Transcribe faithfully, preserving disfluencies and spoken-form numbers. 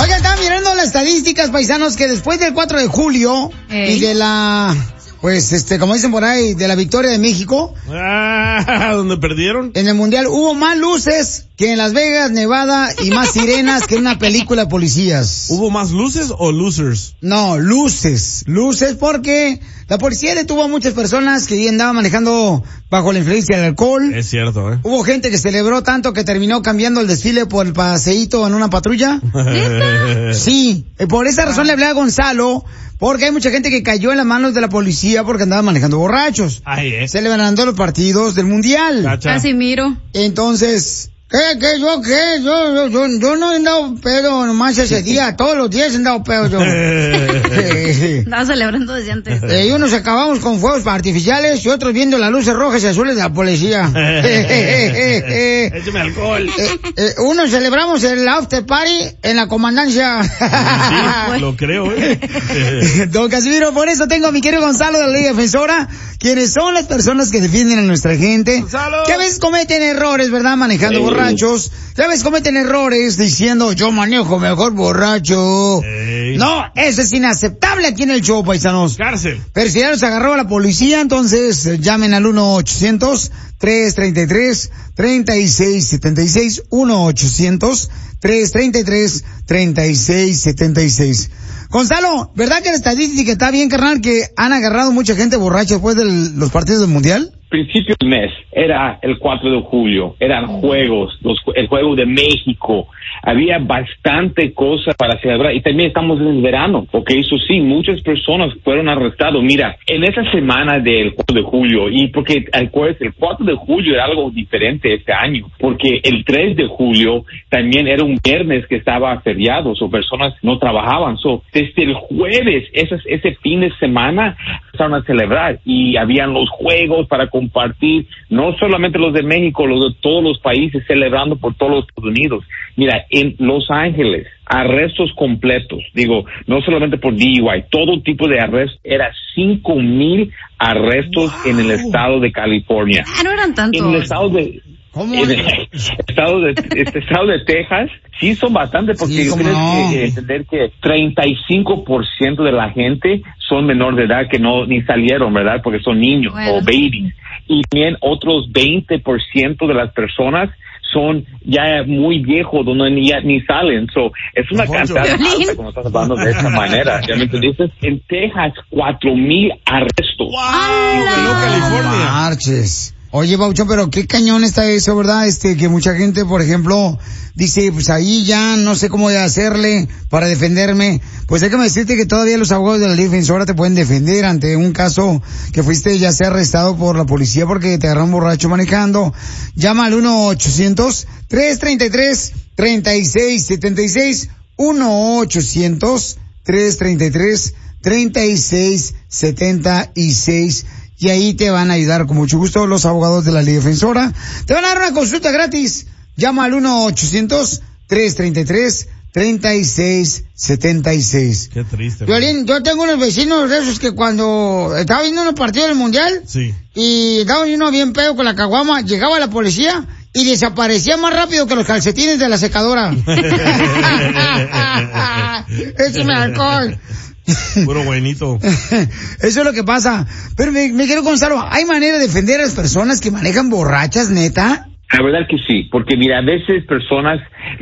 Oigan, estaba mirando las estadísticas, paisanos, que después del cuatro de julio Ey. y de la... Pues, este, como dicen por ahí, de la victoria de México. Ah, ¿donde perdieron? En el Mundial hubo más luces que en Las Vegas, Nevada, y más sirenas que en una película de policías. ¿Hubo más luces o losers? No, luces. Luces porque la policía detuvo a muchas personas que andaban manejando bajo la influencia del alcohol. Es cierto, ¿eh? Hubo gente que celebró tanto que terminó cambiando el desfile por el paseíto en una patrulla. Sí, por esa razón le hablé a Gonzalo. Porque hay mucha gente que cayó en las manos de la policía porque andaba manejando borrachos. Ay, eh. Celebrando los partidos del Mundial. Cacha. Casi miro. Entonces, ¿qué, qué, yo, qué? Yo, yo, yo, yo no he andado pedo nomás ese día. Todos los días he andado pedo yo. Estaba celebrando desde antes. Eh, y unos acabamos con fuegos artificiales y otros viendo las luces rojas y azules de la policía. Échame alcohol. Eh, eh, unos celebramos el after party en la comandancia. Sí, lo creo, eh. Don Casimiro, por eso tengo a mi querido Gonzalo de la Liga Defensora, quienes son las personas que defienden a nuestra gente. ¡Gonzalo! Que a veces cometen errores, ¿verdad? Manejando Ey. borrachos. Que a veces cometen errores diciendo, yo manejo mejor borracho. Ey. No, eso es inaceptable aquí en el show, paisanos. Cárcel. Pero si ya los agarró a la policía, entonces eh, llamen al uno ochocientos, tres treinta y tres, treinta y seis setenta y seis. uno ochocientos, tres treinta y tres, treinta y seis setenta y seis. Gonzalo, ¿verdad que la estadística está bien, carnal, que han agarrado mucha gente borracha después de los partidos del Mundial? Principio del mes, era el cuatro de julio, eran juegos, los, el juego de México, había bastante cosa para celebrar y también estamos en el verano, porque eso sí, muchas personas fueron arrestadas. Mira, en esa semana del cuatro de julio, y porque acuérdense, el cuatro de julio era algo diferente este año, porque el tres de julio también era un viernes que estaba feriado, o personas no trabajaban, so, desde el jueves, ese, ese fin de semana, empezaron a celebrar y habían los juegos para compartir, no solamente los de México, los de todos los países celebrando por todos los Estados Unidos. Mira, en Los Ángeles, arrestos completos, digo, no solamente por D U I, todo tipo de arrestos, era cinco mil arrestos wow. en el estado de California. Ah, no eran tantos. En el estado de... ¿Cómo? En el estado de, este estado de Texas, sí son bastantes, porque sí, tienes no. que entender que treinta y cinco por ciento de la gente son menor de edad que no ni salieron, ¿verdad? Porque son niños bueno. o babies. Y también otros veinte por ciento de las personas son ya muy viejos, donde ni, ya, ni salen. So, es una cantidad alta cuando estás hablando de esa manera. ¿Ya me entendiste? En Texas, cuatro mil arrestos. ¡Wow! ¡Hello, California! Marches. Oye, Bauchón, pero qué cañón está eso, ¿verdad? Este, que mucha gente, por ejemplo, dice, pues ahí ya no sé cómo de hacerle para defenderme. Pues déjame decirte que todavía los abogados de la Liga Defensora te pueden defender ante un caso que fuiste ya sea arrestado por la policía porque te agarraron borracho manejando. Llama al uno ochocientos, tres treinta y tres, treinta y seis setenta y seis. uno ochocientos, tres treinta y tres, treinta y seis setenta y seis. Y ahí te van a ayudar con mucho gusto los abogados de la Liga Defensora. Te van a dar una consulta gratis. Llama al uno ochocientos, tres treinta y tres, treinta y seis setenta y seis. Qué triste. Violín, yo tengo unos vecinos de esos que cuando estaba viendo unos partidos del Mundial, sí. y estaba uno bien pedo con la caguama, llegaba la policía y desaparecía más rápido que los calcetines de la secadora. Échame alcohol. Puro buenito. Eso es lo que pasa. Pero me, me quiero, Gonzalo, ¿hay manera de defender a las personas que manejan borrachas, neta? La verdad que sí, porque mira, a veces personas